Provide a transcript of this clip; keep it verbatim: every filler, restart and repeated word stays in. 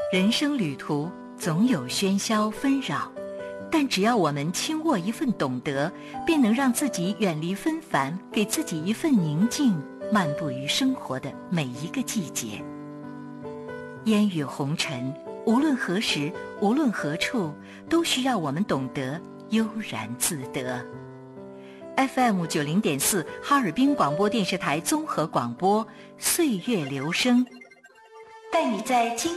人生旅途总有喧嚣纷扰，但只要我们轻握一份懂得，便能让自己远离纷繁，给自己一份宁静，漫步于生活的每一个季节。烟雨红尘，无论何时，无论何处，都需要我们懂得悠然自得。F M 九零点四，哈尔滨广播电视台综合广播，岁月留声，带你在今